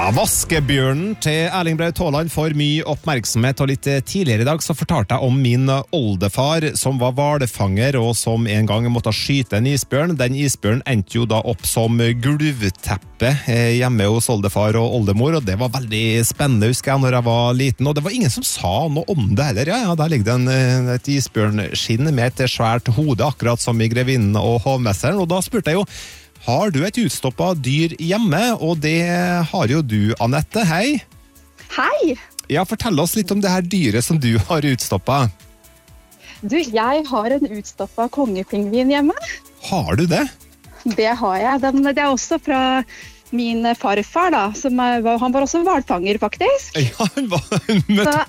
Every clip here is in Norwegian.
Vaskebjørnen til Erling Braut Haaland får mye oppmerksomhet, og litt tidligere i dag så fortalte jeg om min oldefar som var hvalfanger og som en gang måtte skyte en isbjørn. Den isbjørnen endte jo da opp som gulvteppe hjemme hos oldefar og oldemor, og det var veldig spennende, husker jeg, når jeg var liten, og det var ingen som sa noe om det heller. Ja, der ligger det et isbjørnskinn med et svært hode, akkurat som i Grevinnen og Hovmesteren, og da spurte jeg jo, har du et utstoppet dyr hjemme? Og det har jo du, Annette. Hei! Hei! Ja, fortell oss litt om det her dyret som du har utstoppet. Du, jeg har en utstoppet kongepingvin hjemme. Har du det? Det har jeg. Det er også fra min farfar, da. Han var også hvalfanger, faktisk. Ja, han var...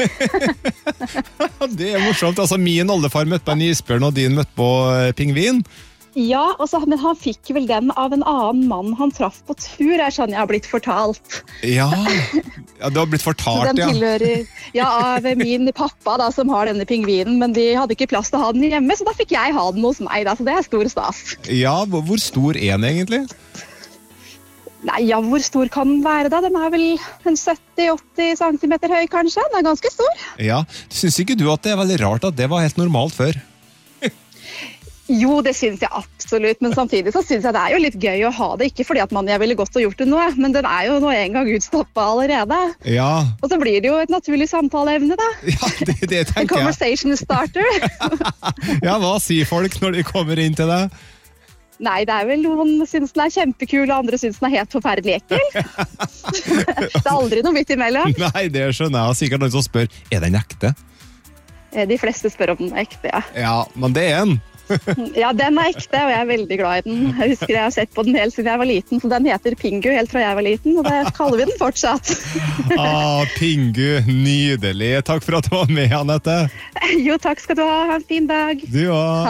Det er morsomt. Altså, min oldefar møtte på en isbjørn, og din møtte på pingvin. Ja, men han fikk vel den av en annen mann han traff på tur, er sånn jeg har blitt fortalt. Ja, du har blitt fortalt, den tilhører, av min pappa da, som har denne pingvinen, men de hadde ikke plass til å ha den hjemme, så da fikk jeg ha den hos meg, da, så det er stor stas. Ja, hvor stor er den egentlig? Nei, hvor stor kan den være da? Den er vel en 70-80 centimeter høy, kanskje? Den er ganske stor. Ja, synes ikke du at det er veldig rart at det var helt normalt før? Jo, det synes jeg absolutt, men samtidig så synes jeg det er jo litt gøy å ha det, ikke fordi at jeg ville godt ha gjort det nå, men den er jo nå en gang utstoppet allerede. Ja. Og så blir det jo et naturlig samtaleevne da. Ja, det tenker jeg. En conversation starter. Ja, hva sier folk når de kommer inn til deg? Nei, det er vel noen synes den er kjempekul, og andre synes den er helt forferdelig ekkel. Det er aldri noe midt imellom. Nei, det skjønner jeg. Sikkert noen som spør, er den ekte? De fleste spør om den er ekte, ja. Ja, men det er en. Ja, den er ekte, og jeg er veldig glad i den. Jeg husker jeg har sett på den helt siden jeg var liten, så den heter Pingu helt fra jeg var liten, og det kaller vi den fortsatt. Pingu, nydelig. Takk for at du var med, Annette. Jo, takk skal du ha. Ha en fin dag. Du også.